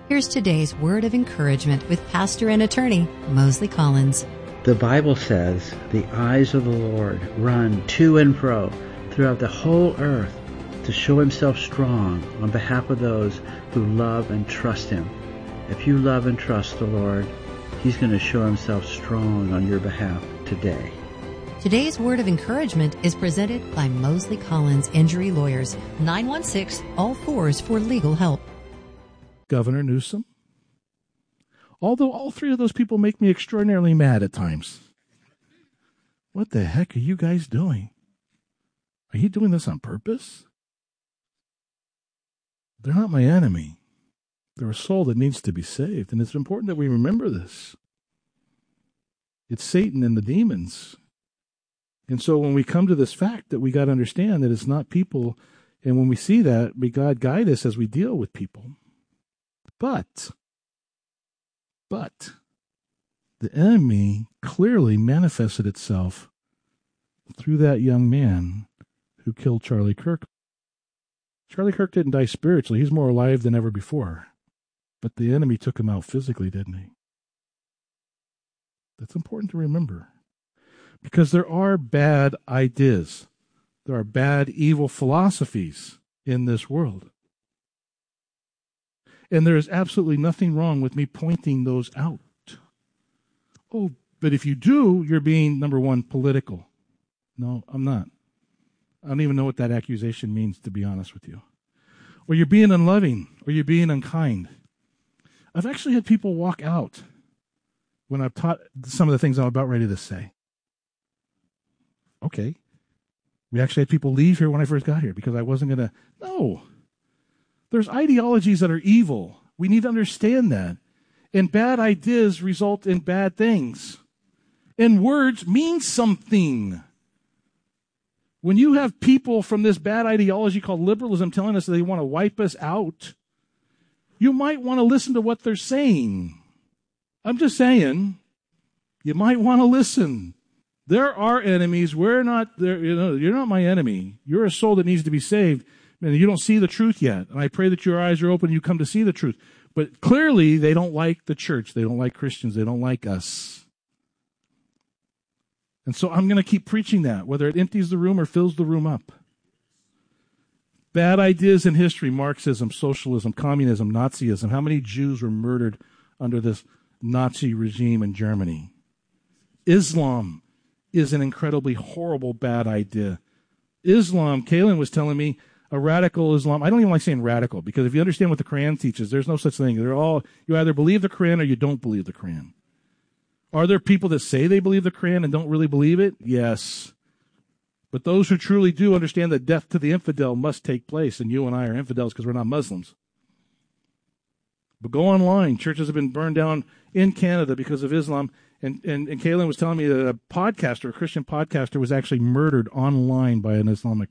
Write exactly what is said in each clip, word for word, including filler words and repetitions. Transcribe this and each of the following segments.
Here's today's word of encouragement with pastor and attorney Mosley Collins. The Bible says, the eyes of the Lord run to and fro throughout the whole earth to show himself strong on behalf of those who love and trust him. If you love and trust the Lord, he's going to show himself strong on your behalf today. Today's word of encouragement is presented by Mosley Collins Injury Lawyers, nine one six, all fours for legal help. Governor Newsom. Although all three of those people make me extraordinarily mad at times. What the heck are you guys doing? Are you doing this on purpose? They're not my enemy. They're a soul that needs to be saved, and it's important that we remember this. It's Satan and the demons. And so when we come to this fact that we got to understand that it's not people, and when we see that, may God guide us as we deal with people. But, but, the enemy clearly manifested itself through that young man who killed Charlie Kirk. Charlie Kirk didn't die spiritually. He's more alive than ever before. But the enemy took him out physically, didn't he? That's important to remember. Because there are bad ideas. There are bad, evil philosophies in this world. And there is absolutely nothing wrong with me pointing those out. Oh, but if you do, you're being, number one, political. No, I'm not. I don't even know what that accusation means, to be honest with you. Or you're being unloving, or you're being unkind. I've actually had people walk out when I've taught some of the things I'm about ready to say. Okay. We actually had people leave here when I first got here because I wasn't going to. No. There's ideologies that are evil. We need to understand that. And bad ideas result in bad things. And words mean something. When you have people from this bad ideology called liberalism telling us that they want to wipe us out, you might want to listen to what they're saying. I'm just saying, you might want to listen. There are enemies. We're not there. You know, you're not my enemy. You're a soul that needs to be saved. And you don't see the truth yet. And I pray that your eyes are open and you come to see the truth. But clearly, they don't like the church. They don't like Christians. They don't like us. And so I'm going to keep preaching that, whether it empties the room or fills the room up. Bad ideas in history, Marxism, socialism, communism, Nazism. How many Jews were murdered under this Nazi regime in Germany? Islam is an incredibly horrible, bad idea. Islam, Kaylin was telling me, a radical Islam. I don't even like saying radical because if you understand what the Quran teaches, there's no such thing. They're all, you either believe the Quran or you don't believe the Quran. Are there people that say they believe the Quran and don't really believe it? Yes. But those who truly do understand that death to the infidel must take place, and you and I are infidels because we're not Muslims. But go online. Churches have been burned down in Canada because of Islam. And, and, and Kaylin was telling me that a podcaster, a Christian podcaster, was actually murdered online by an Islamic.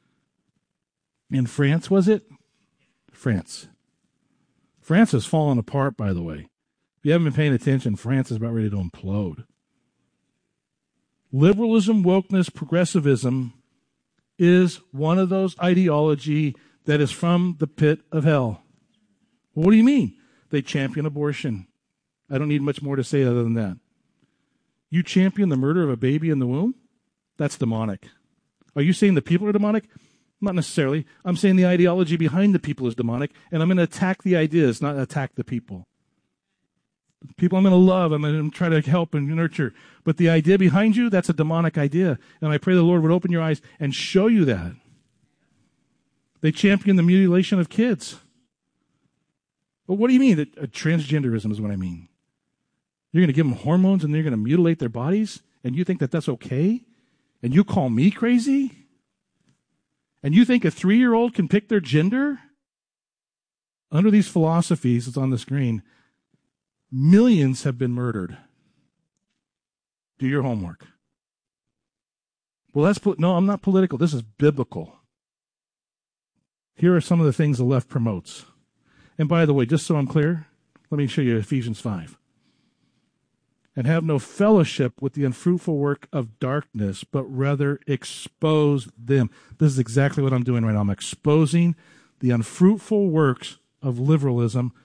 In France, was it? France. France has fallen apart, by the way. If you haven't been paying attention, France is about ready to implode. Liberalism, wokeness, progressivism is one of those ideology that is from the pit of hell. Well, what do you mean? They champion abortion. I don't need much more to say other than that. You champion the murder of a baby in the womb? That's demonic. Are you saying the people are demonic? Not necessarily. I'm saying the ideology behind the people is demonic, and I'm going to attack the ideas, not attack the people. People I'm going to love, I'm going to try to help and nurture. But the idea behind you, that's a demonic idea. And I pray the Lord would open your eyes and show you that. They champion the mutilation of kids. But what do you mean? That, uh, transgenderism is what I mean. You're going to give them hormones and they're going to mutilate their bodies? And you think that that's okay? And you call me crazy? And you think a three-year-old can pick their gender? Under these philosophies, it's on the screen, millions have been murdered. Do your homework. Well, that's, no, I'm not political. This is biblical. Here are some of the things the left promotes. And by the way, just so I'm clear, let me show you Ephesians five. And have no fellowship with the unfruitful work of darkness, but rather expose them. This is exactly what I'm doing right now. I'm exposing the unfruitful works of liberalism,